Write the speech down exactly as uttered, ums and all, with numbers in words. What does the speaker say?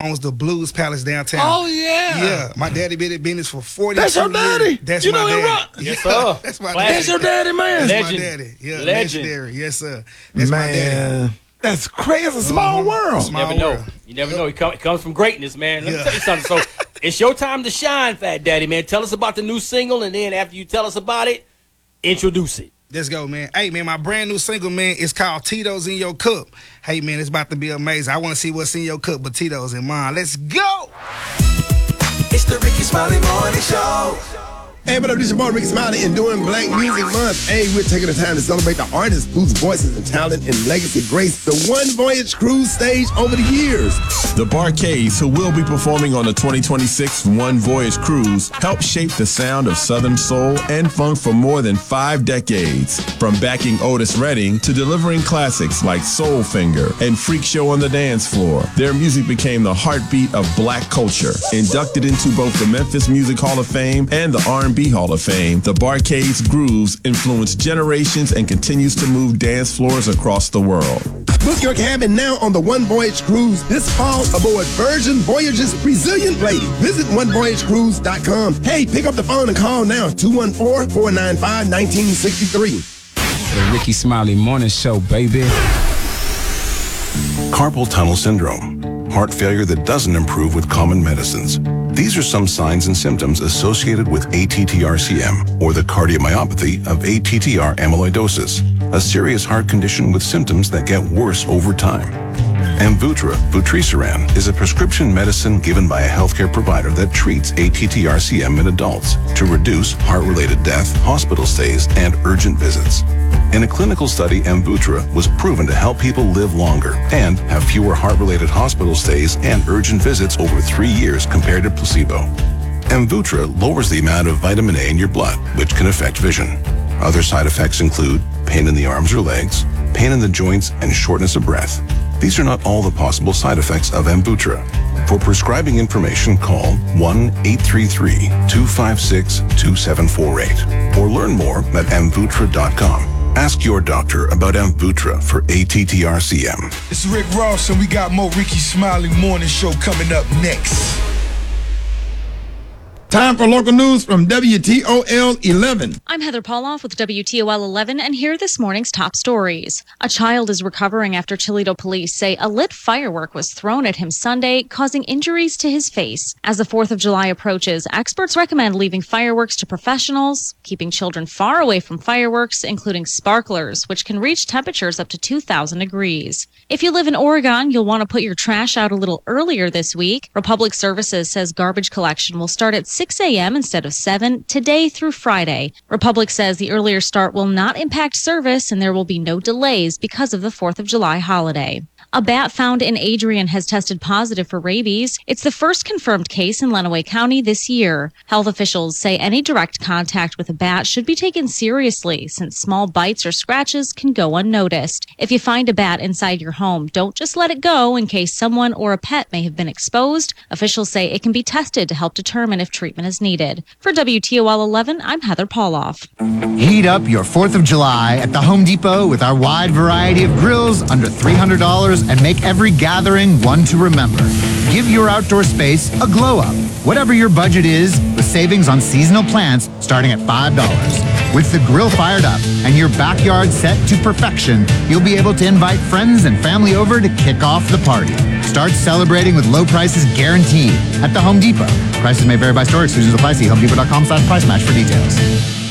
owns the Blues Palace downtown. Oh, yeah. Yeah. My daddy been in business for forty That's your daddy? years. That's you my know daddy. Rock? Yes, sir. That's my Classic. daddy. That's your daddy, man. That's Legend. my daddy. Yeah, Legend. legendary. Yes, sir. That's my daddy. Man, that's crazy. It's a small Mhm. world. You never know. You never know. It, come, it comes from greatness, man. Let me Yeah. tell you something. So it's your time to shine, Fat Daddy, man. Tell us about the new single, and then after you tell us about it, introduce it. Let's go, man. Hey, man, my brand new single, man, is called Tito's in Your Cup. Hey, man, it's about to be amazing. I want to see what's in your cup, but Tito's in mine. Let's go. It's the Ricky Smiley Morning Show. Hey, what up, this your boy Ricky Smiley, and during Black Music Month, hey, we're taking the time to celebrate the artists whose voices and talent and legacy grace the One Voyage Cruise stage over the years. The Bar-Kays, who will be performing on the twenty twenty-six One Voyage Cruise, helped shape the sound of Southern soul and funk for more than five decades. From backing Otis Redding to delivering classics like Soul Finger and Freak Show on the Dance Floor, their music became the heartbeat of black culture. Inducted into both the Memphis Music Hall of Fame and the R and B Hall of Fame, the Bar-Kays' grooves influenced generations and continues to move dance floors across the world. Book your cabin now on the One Voyage Cruise this fall aboard Virgin Voyage's Resilient Lady. Visit one voyage cruise dot com. Hey, pick up the phone and call now, two one four, four nine five, one nine six three. The Ricky Smiley Morning Show, baby. Carpal tunnel syndrome, heart failure that doesn't improve with common medicines. These are some signs and symptoms associated with A T T R C M, or the cardiomyopathy of A T T R amyloidosis, a serious heart condition with symptoms that get worse over time. Amvuttra, vutrisiran, is a prescription medicine given by a healthcare provider that treats A T T R C M in adults to reduce heart-related death, hospital stays, and urgent visits. In a clinical study, Amvuttra was proven to help people live longer and have fewer heart-related hospital stays and urgent visits over three years compared to placebo. Amvuttra lowers the amount of vitamin A in your blood, which can affect vision. Other side effects include pain in the arms or legs, pain in the joints, and shortness of breath. These are not all the possible side effects of Amvuttra. For prescribing information, call one eight three three, two five six, two seven four eight or learn more at amvuttra dot com. Ask your doctor about Amvuttra for A T T R C M. It's Rick Ross, and we got more Ricky Smiley Morning Show coming up next. Time for local news from W T O L eleven. I'm Heather Pauloff with W T O L eleven, and here are this morning's top stories. A child is recovering after Toledo police say a lit firework was thrown at him Sunday, causing injuries to his face. As the fourth of July approaches, experts recommend leaving fireworks to professionals, keeping children far away from fireworks, including sparklers, which can reach temperatures up to two thousand degrees. If you live in Oregon, you'll want to put your trash out a little earlier this week. Republic Services says garbage collection will start at six a.m. instead of seven today through Friday. Republic says the earlier start will not impact service and there will be no delays because of the fourth of July holiday. A bat found in Adrian has tested positive for rabies. It's the first confirmed case in Lenawee County this year. Health officials say any direct contact with a bat should be taken seriously since small bites or scratches can go unnoticed. If you find a bat inside your home, don't just let it go in case someone or a pet may have been exposed. Officials say it can be tested to help determine if treatment is needed. For W T O L eleven, I'm Heather Pauloff. Heat up your fourth of July at the Home Depot with our wide variety of grills under three hundred dollars and make every gathering one to remember. Give your outdoor space a glow up. Whatever your budget is, with savings on seasonal plants starting at five dollars. With the grill fired up and your backyard set to perfection, you'll be able to invite friends and family over to kick off the party. Start celebrating with low prices guaranteed at the Home Depot. Prices may vary by store. Exclusions apply. See home depot dot com slash price match for details.